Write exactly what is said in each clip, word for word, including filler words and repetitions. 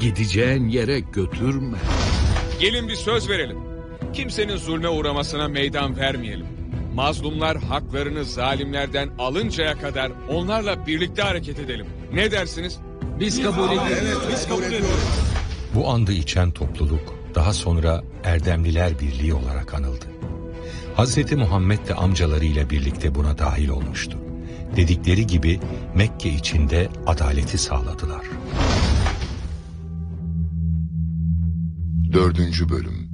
gideceğin yere götürme. Gelin bir söz verelim. Kimsenin zulme uğramasına meydan vermeyelim. Mazlumlar haklarını zalimlerden alıncaya kadar onlarla birlikte hareket edelim. Ne dersiniz? Biz kabul ediyoruz. Evet, biz kabul ediyoruz. Bu andı içen topluluk daha sonra Erdemliler Birliği olarak anıldı. Hazreti Muhammed de amcalarıyla birlikte buna dahil olmuştu. Dedikleri gibi Mekke içinde adaleti sağladılar. Dördüncü bölüm.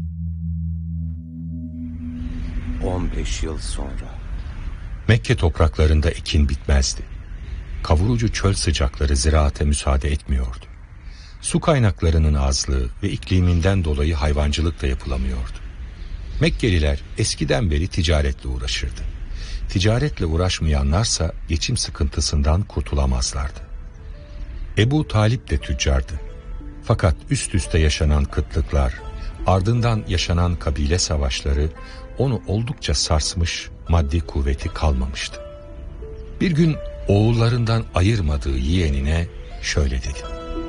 on beş yıl sonra. Mekke topraklarında ekin bitmezdi. Kavurucu çöl sıcakları ziraate müsaade etmiyordu. Su kaynaklarının azlığı ve ikliminden dolayı hayvancılık da yapılamıyordu. Mekkeliler eskiden beri ticaretle uğraşırdı. Ticaretle uğraşmayanlarsa geçim sıkıntısından kurtulamazlardı. Ebu Talip de tüccardı. Fakat üst üste yaşanan kıtlıklar, ardından yaşanan kabile savaşları onu oldukça sarsmış, maddi kuvveti kalmamıştı. Bir gün oğullarından ayırmadığı yeğenine şöyle dedi: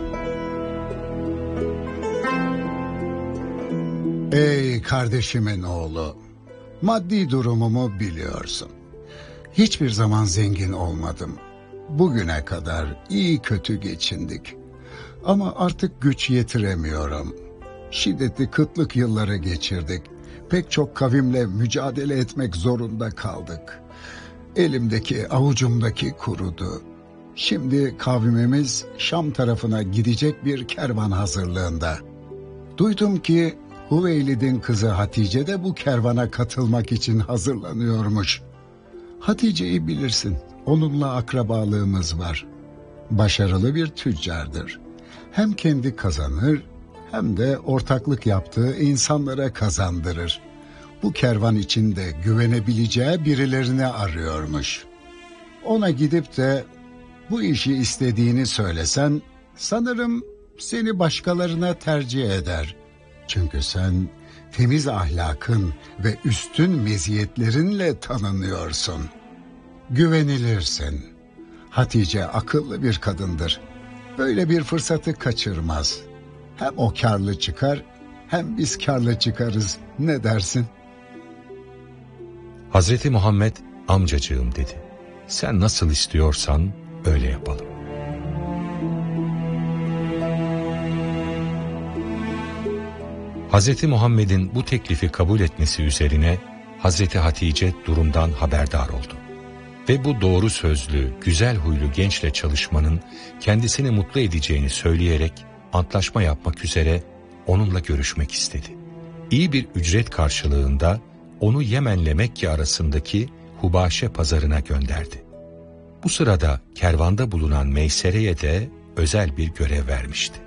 Ey kardeşimin oğlu, maddi durumumu biliyorsun. Hiçbir zaman zengin olmadım. Bugüne kadar iyi kötü geçindik. Ama artık güç yetiremiyorum. Şiddetli kıtlık yılları geçirdik. Pek çok kavimle mücadele etmek zorunda kaldık. Elimdeki, avucumdaki kurudu. Şimdi kavmimiz Şam tarafına gidecek bir kervan hazırlığında. Duydum ki Hüveylid'in kızı Hatice de bu kervana katılmak için hazırlanıyormuş. Hatice'yi bilirsin, onunla akrabalığımız var. Başarılı bir tüccardır. Hem kendi kazanır hem de ortaklık yaptığı insanlara kazandırır. Bu kervan içinde güvenebileceği birilerini arıyormuş. Ona gidip de bu işi istediğini söylesen, sanırım seni başkalarına tercih eder. Çünkü sen temiz ahlakın ve üstün meziyetlerinle tanınıyorsun. Güvenilirsin. Hatice akıllı bir kadındır. Böyle bir fırsatı kaçırmaz. Hem o karlı çıkar, hem biz karlı çıkarız. Ne dersin? Hazreti Muhammed amcacığım dedi. Sen nasıl istiyorsan öyle yapalım. Hazreti Muhammed'in bu teklifi kabul etmesi üzerine Hazreti Hatice durumdan haberdar oldu. Ve bu doğru sözlü, güzel huylu gençle çalışmanın kendisini mutlu edeceğini söyleyerek antlaşma yapmak üzere onunla görüşmek istedi. İyi bir ücret karşılığında onu Yemen'le Mekke arasındaki Hubaşe pazarına gönderdi. Bu sırada kervanda bulunan Meysere'ye de özel bir görev vermişti.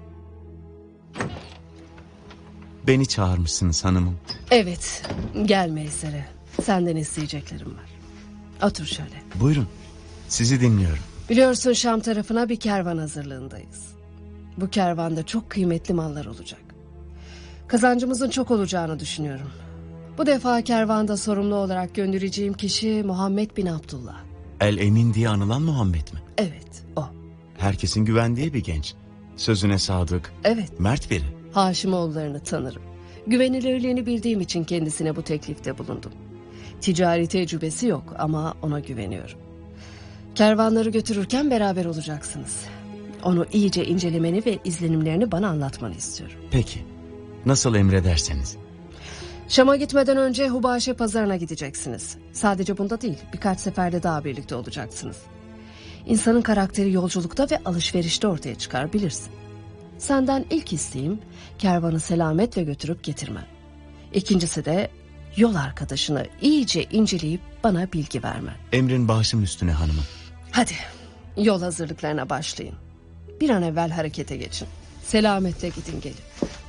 Beni çağırmışsınız hanımım. Evet, gel Meysere. Senden isteyeceklerim var. Otur şöyle. Buyurun, sizi dinliyorum. Biliyorsun Şam tarafına bir kervan hazırlığındayız. Bu kervanda çok kıymetli mallar olacak. Kazancımızın çok olacağını düşünüyorum. Bu defa kervanda sorumlu olarak göndereceğim kişi Muhammed bin Abdullah. El Emin diye anılan Muhammed mi? Evet, o. Herkesin güvendiği bir genç. Sözüne sadık, Evet. mert biri. Haşimoğullarını tanırım. Güvenilirliğini bildiğim için kendisine bu teklifte bulundum. Ticari tecrübesi yok ama ona güveniyorum. Kervanları götürürken beraber olacaksınız. Onu iyice incelemeni ve izlenimlerini bana anlatmanı istiyorum. Peki, nasıl emrederseniz. Şam'a gitmeden önce Hubaşe pazarına gideceksiniz. Sadece bunda değil, birkaç seferde daha birlikte olacaksınız. İnsanın karakteri yolculukta ve alışverişte ortaya çıkar, bilirsin. Senden ilk isteğim kervanı selametle götürüp getirmen. İkincisi de yol arkadaşını iyice inceleyip bana bilgi vermen. Emrin başım üstüne hanımım. Hadi yol hazırlıklarına başlayın. Bir an evvel harekete geçin. Selametle gidin gelin.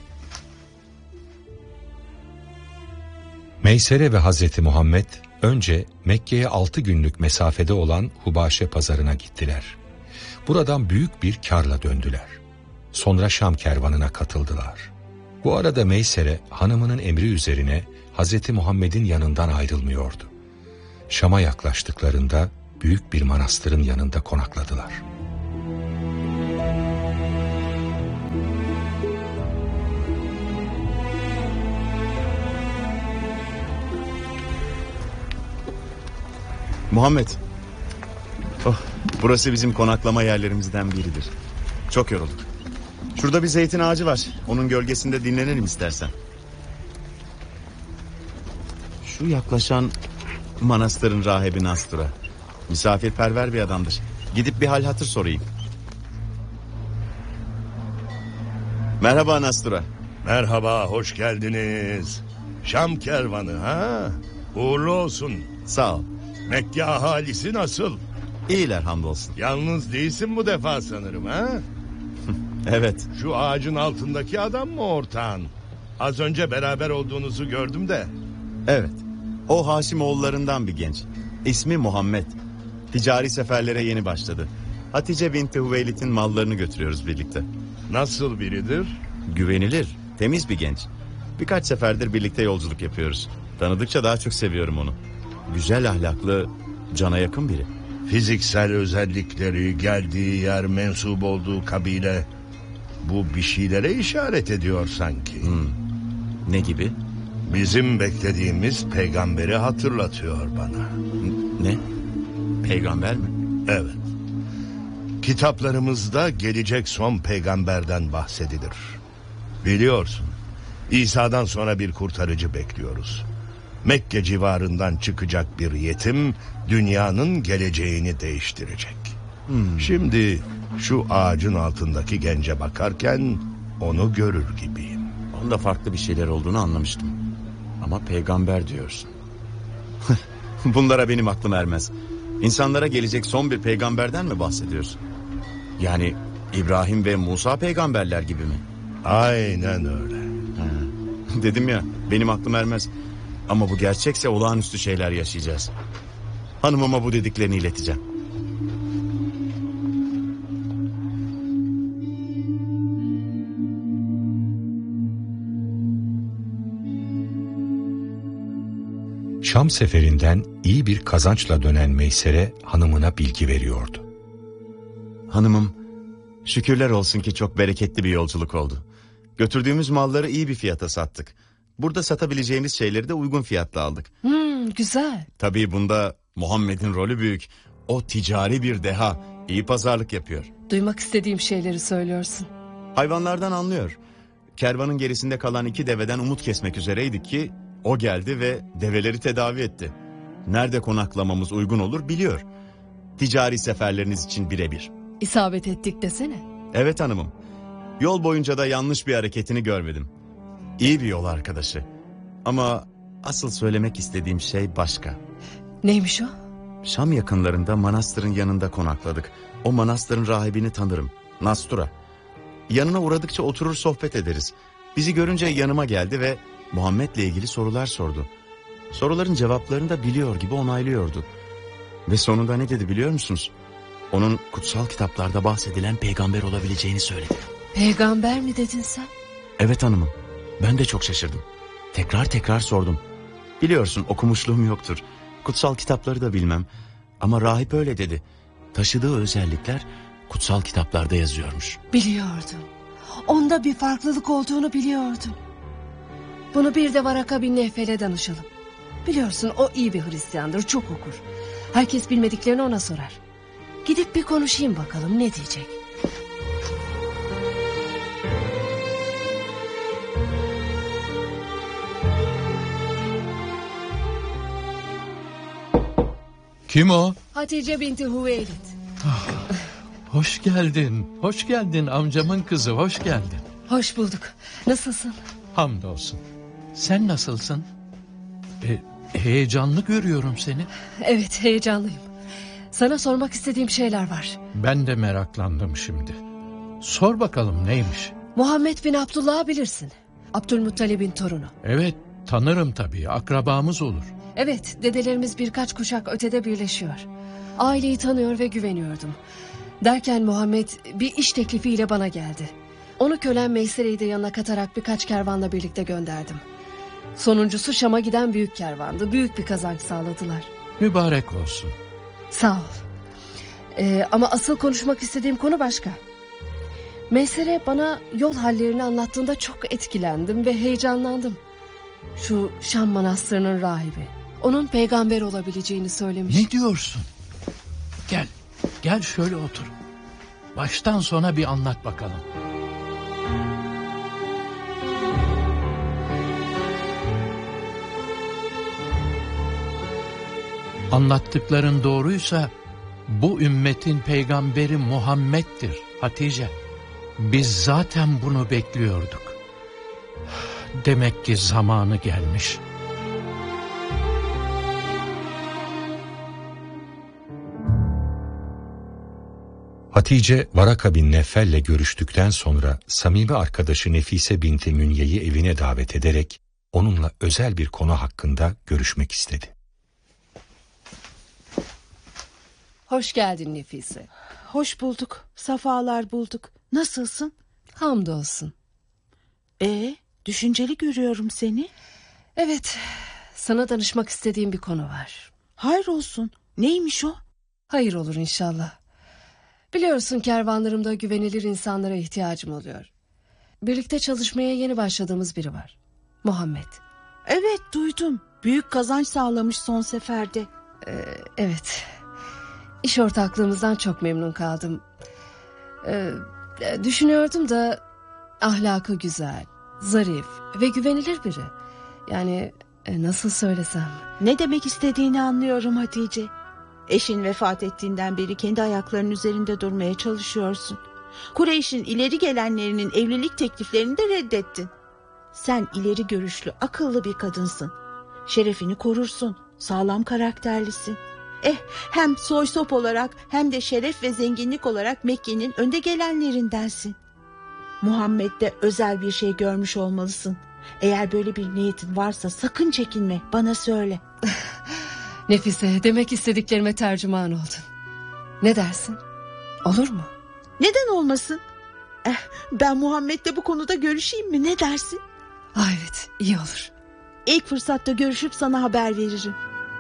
Meysere ve Hazreti Muhammed önce Mekke'ye altı günlük mesafede olan Hubaşe pazarına gittiler. Buradan büyük bir karla döndüler. Sonra Şam kervanına katıldılar. Bu arada Meysere hanımının emri üzerine Hazreti Muhammed'in yanından ayrılmıyordu. Şam'a yaklaştıklarında büyük bir manastırın yanında konakladılar. Muhammed. Oh, burası bizim konaklama yerlerimizden biridir. Çok yorulduk. Şurada bir zeytin ağacı var. Onun gölgesinde dinlenelim istersen. Şu yaklaşan manastırın rahibi Nastura. Misafirperver bir adamdır. Gidip bir hal hatır sorayım. Merhaba Nastura. Merhaba, hoş geldiniz. Şam kervanı ha? Uğurlu olsun. Sağ ol. Mekke ahalisi nasıl? İyiler hamdolsun. Yalnız değilsin bu defa sanırım ha? Evet. Şu ağacın altındaki adam mı ortağın? Az önce beraber olduğunuzu gördüm de. Evet. O Haşimoğullarından bir genç. İsmi Muhammed. Ticari seferlere yeni başladı. Hatice binti Hüveylit'in mallarını götürüyoruz birlikte. Nasıl biridir? Güvenilir, temiz bir genç. Birkaç seferdir birlikte yolculuk yapıyoruz. Tanıdıkça daha çok seviyorum onu. Güzel ahlaklı, cana yakın biri. Fiziksel özellikleri, geldiği yer, mensup olduğu kabile... Bu bir şeylere işaret ediyor sanki. Hmm. Ne gibi? Bizim beklediğimiz peygamberi hatırlatıyor bana. Ne? Peygamber mi? Evet. Kitaplarımızda gelecek son peygamberden bahsedilir. Biliyorsun, İsa'dan sonra bir kurtarıcı bekliyoruz. Mekke civarından çıkacak bir yetim dünyanın geleceğini değiştirecek. Hmm. Şimdi şu ağacın altındaki gence bakarken onu görür gibiyim. Onda farklı bir şeyler olduğunu anlamıştım. Ama peygamber diyorsun. Bunlara benim aklım ermez. İnsanlara gelecek son bir peygamberden mi bahsediyorsun? Yani İbrahim ve Musa peygamberler gibi mi? Aynen öyle. Ha. Dedim ya, benim aklım ermez. Ama bu gerçekse olağanüstü şeyler yaşayacağız. Hanımıma bu dediklerini ileteceğim. Şam seferinden iyi bir kazançla dönen Meysere hanımına bilgi veriyordu. Hanımım, şükürler olsun ki çok bereketli bir yolculuk oldu. Götürdüğümüz malları iyi bir fiyata sattık. Burada satabileceğimiz şeyleri de uygun fiyatla aldık. Hmm, güzel. Tabii bunda Muhammed'in rolü büyük. O ticari bir deha, iyi pazarlık yapıyor. Duymak istediğim şeyleri söylüyorsun. Hayvanlardan anlıyor. Kervanın gerisinde kalan iki deveden umut kesmek üzereydik ki o geldi ve develeri tedavi etti. Nerede konaklamamız uygun olur biliyor. Ticari seferleriniz için birebir. İsabet ettik desene. Evet hanımım. Yol boyunca da yanlış bir hareketini görmedim. İyi bir yol arkadaşı. Ama asıl söylemek istediğim şey başka. Neymiş o? Şam yakınlarında manastırın yanında konakladık. O manastırın rahibini tanırım. Nastura. Yanına uğradıkça oturur sohbet ederiz. Bizi görünce yanıma geldi ve Muhammed'le ilgili sorular sordu. Soruların cevaplarını da biliyor gibi onaylıyordu. Ve sonunda ne dedi biliyor musunuz? Onun kutsal kitaplarda bahsedilen peygamber olabileceğini söyledi. Peygamber mi dedin sen? Evet hanımım. Ben de çok şaşırdım. Tekrar tekrar sordum. Biliyorsun okumuşluğum yoktur. Kutsal kitapları da bilmem. Ama rahip öyle dedi. Taşıdığı özellikler kutsal kitaplarda yazıyormuş. Biliyordum. Onda bir farklılık olduğunu biliyordum. Bunu bir de Varaka bin Neffel'e danışalım. Biliyorsun o iyi bir Hristiyandır, çok okur. Herkes bilmediklerini ona sorar. Gidip bir konuşayım bakalım ne diyecek. Kim o? Hatice binti Hüveylit. Hoş geldin. Hoş geldin amcamın kızı. Hoş geldin. Hoş bulduk. Nasılsın? Hamdolsun. Sen nasılsın? E, heyecanlı görüyorum seni. Evet, heyecanlıyım. Sana sormak istediğim şeyler var. Ben de meraklandım şimdi. Sor bakalım neymiş? Muhammed bin Abdullah'ı bilirsin. Abdülmuttalib'in torunu. Evet, tanırım tabii. Akrabamız olur. Evet, dedelerimiz birkaç kuşak ötede birleşiyor. Aileyi tanıyor ve güveniyordum. Derken Muhammed bir iş teklifiyle bana geldi. Onu kölem Meysere'yi de yanına katarak birkaç kervanla birlikte gönderdim. Sonuncusu Şam'a giden büyük kervandı. Büyük bir kazanç sağladılar. Mübarek olsun. Sağ ol. Ee, ama asıl konuşmak istediğim konu başka. Meysere bana yol hallerini anlattığında çok etkilendim ve heyecanlandım. Şu Şam manastırının rahibi. Onun peygamber olabileceğini söylemiş. Ne diyorsun? Gel, gel şöyle otur. Baştan sona bir anlat bakalım. Anlattıkların doğruysa bu ümmetin peygamberi Muhammed'dir Hatice. Biz zaten bunu bekliyorduk. Demek ki zamanı gelmiş. Hatice, Varaka bin Neffel'le görüştükten sonra samimi arkadaşı Nefise binti Münye'yi evine davet ederek onunla özel bir konu hakkında görüşmek istedi. Hoş geldin Nefise. Hoş bulduk, safalar bulduk. Nasılsın? Hamdolsun. Ee, düşünceli görüyorum seni. Evet, sana danışmak istediğim bir konu var. Hayrolsun, neymiş o? Hayır olur inşallah. Biliyorsun kervanlarımda güvenilir insanlara ihtiyacım oluyor. Birlikte çalışmaya yeni başladığımız biri var. Muhammed. Evet, duydum. Büyük kazanç sağlamış son seferde. Ee, evet. İş ortaklığımızdan çok memnun kaldım. Ee, düşünüyordum da ahlakı güzel, zarif ve güvenilir biri. Yani e, nasıl söylesem. Ne demek istediğini anlıyorum Hatice. Eşin vefat ettiğinden beri kendi ayaklarının üzerinde durmaya çalışıyorsun. Kureyş'in ileri gelenlerinin evlilik tekliflerini de reddettin. Sen ileri görüşlü, akıllı bir kadınsın. Şerefini korursun, sağlam karakterlisin. Eh, hem soy sop olarak hem de şeref ve zenginlik olarak Mekke'nin önde gelenlerindensin. Muhammed'de özel bir şey görmüş olmalısın. Eğer böyle bir niyetin varsa sakın çekinme, bana söyle. Nefise, demek istediklerime tercüman oldun. Ne dersin? Olur mu? Neden olmasın? Eh, ben Muhammed'le bu konuda görüşeyim mi? Ne dersin? Ah, evet, iyi olur. İlk fırsatta görüşüp sana haber veririm.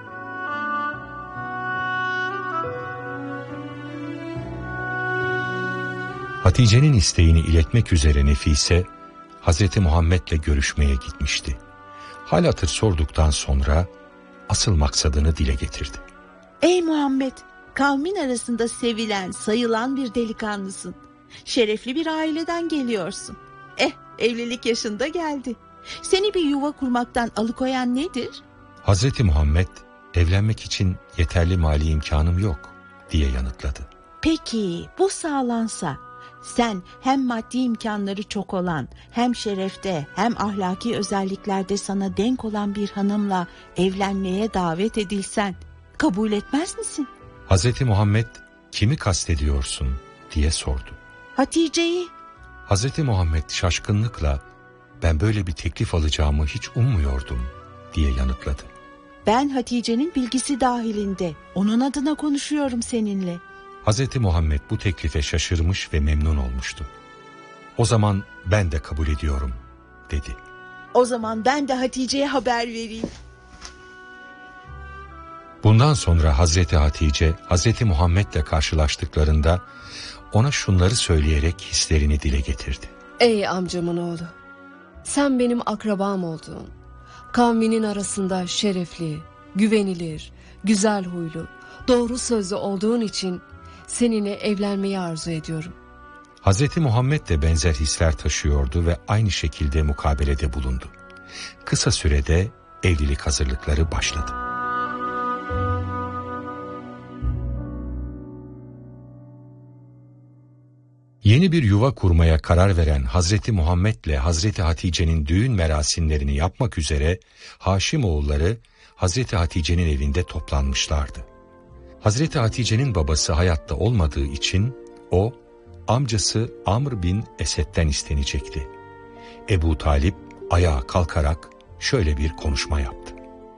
Hatice'nin isteğini iletmek üzere Nefise, Hazreti Muhammed'le görüşmeye gitmişti. Hal hatır sorduktan sonra asıl maksadını dile getirdi. Ey Muhammed, kavmin arasında sevilen, sayılan bir delikanlısın. Şerefli bir aileden geliyorsun. Eh, evlilik yaşında geldi. Seni bir yuva kurmaktan alıkoyan nedir? Hazreti Muhammed, evlenmek için yeterli mali imkanım yok diye yanıtladı. Peki bu sağlansa, sen hem maddi imkanları çok olan, hem şerefte hem ahlaki özelliklerde sana denk olan bir hanımla evlenmeye davet edilsen kabul etmez misin? Hazreti Muhammed, kimi kastediyorsun diye sordu. Hatice'yi. Hazreti Muhammed şaşkınlıkla, ben böyle bir teklif alacağımı hiç ummuyordum diye yanıtladı. Ben Hatice'nin bilgisi dahilinde, onun adına konuşuyorum seninle. Hazreti Muhammed bu teklife şaşırmış ve memnun olmuştu. O zaman ben de kabul ediyorum dedi. O zaman ben de Hatice'ye haber vereyim. Bundan sonra Hazreti Hatice, Hazreti Muhammed'le karşılaştıklarında ona şunları söyleyerek hislerini dile getirdi. Ey amcamın oğlu, sen benim akrabam olduğun, kavminin arasında şerefli, güvenilir, güzel huylu, doğru sözlü olduğun için seninle evlenmeyi arzu ediyorum. Hazreti Muhammed de benzer hisler taşıyordu ve aynı şekilde mukabelede bulundu. Kısa sürede evlilik hazırlıkları başladı. Yeni bir yuva kurmaya karar veren Hazreti Muhammed ile Hazreti Hatice'nin düğün merasimlerini yapmak üzere Haşimoğulları Hazreti Hatice'nin evinde toplanmışlardı. Hazreti Hatice'nin babası hayatta olmadığı için o, amcası Amr bin Esed'den istenecekti. Ebu Talip ayağa kalkarak şöyle bir konuşma yaptı.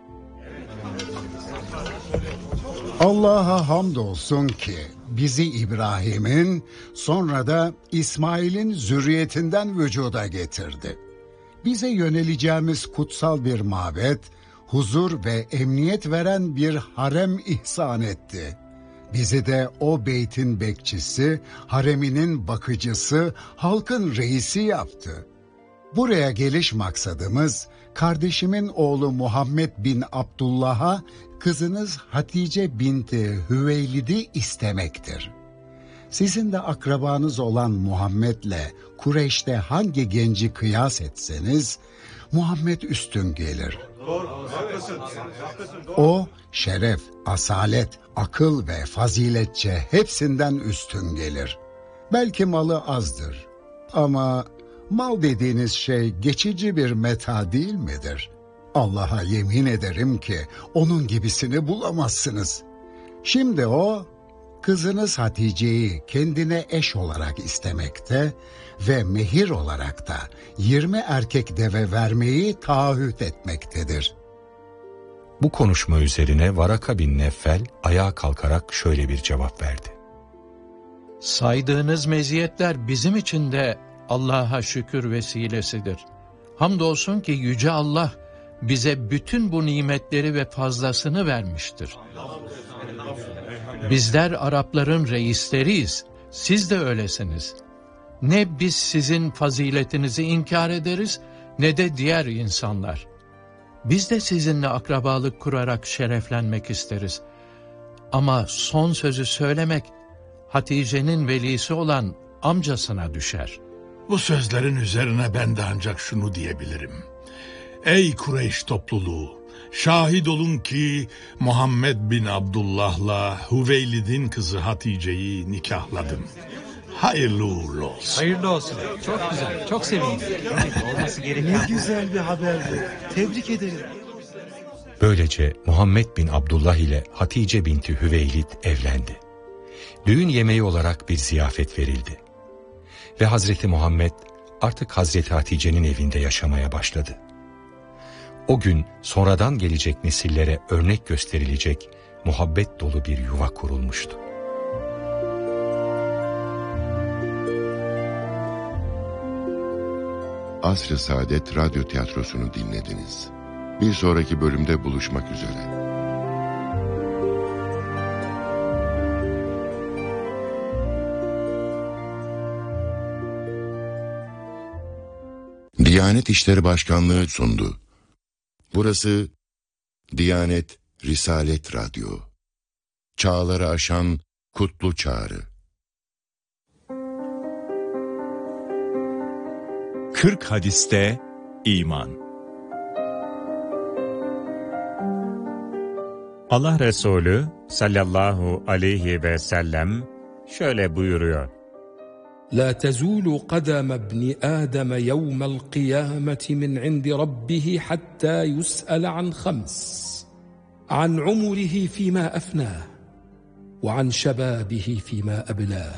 Allah'a hamdolsun ki bizi İbrahim'in sonra da İsmail'in zürriyetinden vücuda getirdi. Bize yöneleceğimiz kutsal bir mabet, huzur ve emniyet veren bir harem ihsan etti. Bizi de o beytin bekçisi, hareminin bakıcısı, halkın reisi yaptı. Buraya geliş maksadımız kardeşimin oğlu Muhammed bin Abdullah'a kızınız Hatice binti Hüveylid'i istemektir. Sizin de akrabanız olan Muhammed'le Kureyş'te hangi genci kıyas etseniz Muhammed üstün gelir. O şeref, asalet, akıl ve faziletçe hepsinden üstün gelir. Belki malı azdır ama mal dediğiniz şey geçici bir meta değil midir? Allah'a yemin ederim ki onun gibisini bulamazsınız. Şimdi o kızınız Hatice'yi kendine eş olarak istemekte ve mehir olarak da yirmi erkek deve vermeyi taahhüt etmektedir. Bu konuşma üzerine Varaka bin Neffel ayağa kalkarak şöyle bir cevap verdi. Saydığınız meziyetler bizim için de Allah'a şükür vesilesidir. Hamdolsun ki Yüce Allah bize bütün bu nimetleri ve fazlasını vermiştir. Bizler Arapların reisleriyiz, siz de öylesiniz. Ne biz sizin faziletinizi inkar ederiz, ne de diğer insanlar. Biz de sizinle akrabalık kurarak şereflenmek isteriz. Ama son sözü söylemek, Hatice'nin velisi olan amcasına düşer. Bu sözlerin üzerine ben de ancak şunu diyebilirim. Ey Kureyş topluluğu! Şahit olun ki Muhammed bin Abdullah'la Hüveylid'in kızı Hatice'yi nikahladım. Hayırlı uğurlu olsun. Hayırlı olsun. Çok güzel, çok sevindim. Olması gereken. Ne güzel bir haberdi. Tebrik ederim. Böylece Muhammed bin Abdullah ile Hatice binti Hüveylid evlendi. Düğün yemeği olarak bir ziyafet verildi. Ve Hazreti Muhammed artık Hazreti Hatice'nin evinde yaşamaya başladı. O gün sonradan gelecek nesillere örnek gösterilecek muhabbet dolu bir yuva kurulmuştu. Asr-ı Saadet Radyo Tiyatrosu'nu dinlediniz. Bir sonraki bölümde buluşmak üzere. Diyanet İşleri Başkanlığı sundu. Burası Diyanet Risalet Radyo. Çağları aşan kutlu çağrı. kırk hadiste iman. Allah Resulü sallallahu aleyhi ve sellem şöyle buyuruyor. لا تزول قدم ابن آدم يوم القيامة من عند ربه حتى يسأل عن خمس عن عمره فيما أفناه وعن شبابه فيما أبلاه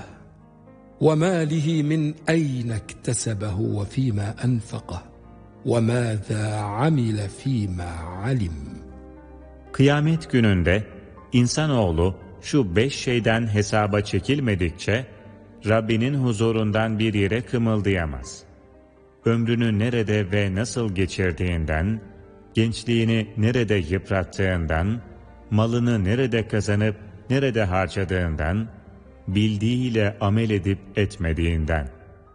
وماله من أين اكتسبه وفيما أنفقه وماذا عمل فيما علم. Kıyamet gününde insanoğlu şu beş şeyden hesaba çekilmedikçe Rabbinin huzurundan bir yere kımıldayamaz. Ömrünü nerede ve nasıl geçirdiğinden, gençliğini nerede yıprattığından, malını nerede kazanıp nerede harcadığından, bildiğiyle amel edip etmediğinden.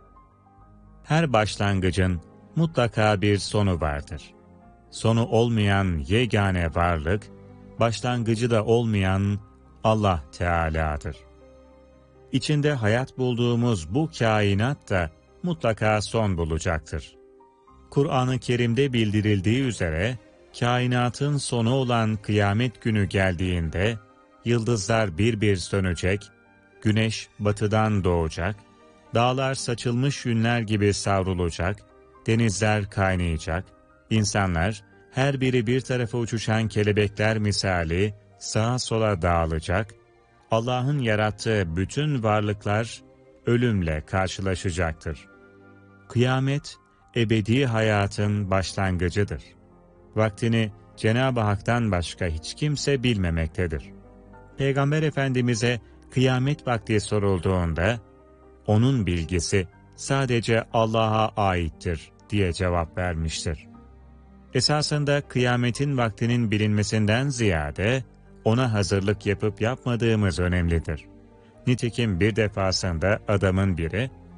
Her başlangıcın mutlaka bir sonu vardır. Sonu olmayan yegane varlık, başlangıcı da olmayan Allah Teala'dır. İçinde hayat bulduğumuz bu kainat da mutlaka son bulacaktır. Kur'an-ı Kerim'de bildirildiği üzere, kainatın sonu olan kıyamet günü geldiğinde, yıldızlar bir bir sönecek, güneş batıdan doğacak, dağlar saçılmış yünler gibi savrulacak, denizler kaynayacak, insanlar her biri bir tarafa uçuşan kelebekler misali sağa sola dağılacak, Allah'ın yarattığı bütün varlıklar ölümle karşılaşacaktır. Kıyamet, ebedi hayatın başlangıcıdır. Vaktini Cenab-ı Hak'tan başka hiç kimse bilmemektedir. Peygamber Efendimiz'e kıyamet vakti sorulduğunda, onun bilgisi sadece Allah'a aittir diye cevap vermiştir. Esasında kıyametin vaktinin bilinmesinden ziyade, ona hazırlık yapıp yapmadığımız önemlidir. Nitekim bir defasında adamın biri,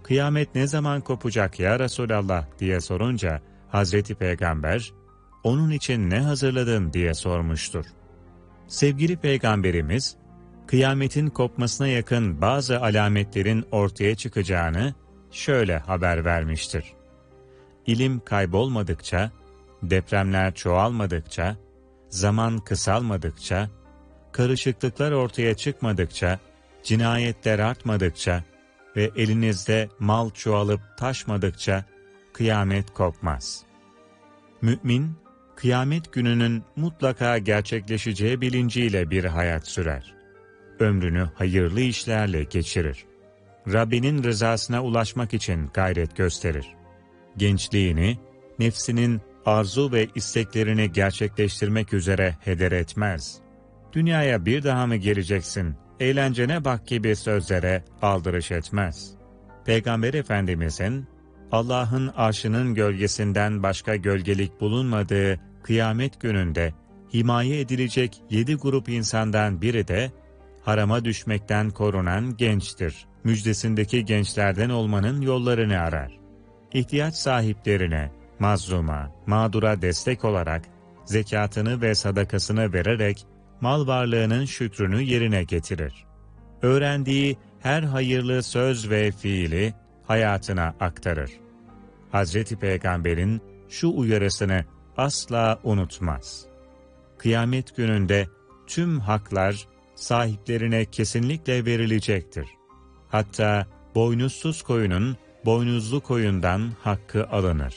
kıyamet ne zaman kopacak ya Resulallah diye sorunca Hazreti Peygamber, onun için ne hazırladın diye sormuştur. Sevgili Peygamberimiz, kıyametin kopmasına yakın bazı alametlerin ortaya çıkacağını şöyle haber vermiştir. İlim kaybolmadıkça, depremler çoğalmadıkça, zaman kısalmadıkça, karışıklıklar ortaya çıkmadıkça, cinayetler artmadıkça ve elinizde mal çoğalıp taşmadıkça kıyamet kopmaz. Mümin, kıyamet gününün mutlaka gerçekleşeceği bilinciyle bir hayat sürer. Ömrünü hayırlı işlerle geçirir. Rabbinin rızasına ulaşmak için gayret gösterir. Gençliğini, nefsinin arzu ve isteklerini gerçekleştirmek üzere heder etmez. Dünyaya bir daha mı geleceksin, eğlencene bak gibi sözlere aldırış etmez. Peygamber Efendimizin, Allah'ın arşının gölgesinden başka gölgelik bulunmadığı kıyamet gününde himaye edilecek yedi grup insandan biri de harama düşmekten korunan gençtir. Müjdesindeki gençlerden olmanın yollarını arar. İhtiyaç sahiplerine, mazluma, mağdura destek olarak zekatını ve sadakasını vererek mal varlığının şükrünü yerine getirir. Öğrendiği her hayırlı söz ve fiili hayatına aktarır. Hazreti Peygamber'in şu uyarısını asla unutmaz. Kıyamet gününde tüm haklar sahiplerine kesinlikle verilecektir. Hatta boynuzsuz koyunun boynuzlu koyundan hakkı alınır.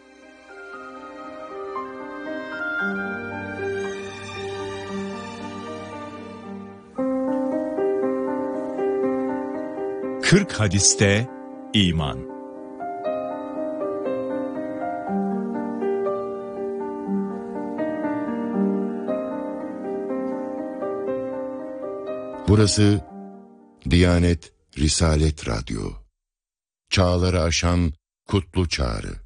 kırk hadiste iman. Burası Diyanet Risalet Radyo. Çağları aşan kutlu çağrı.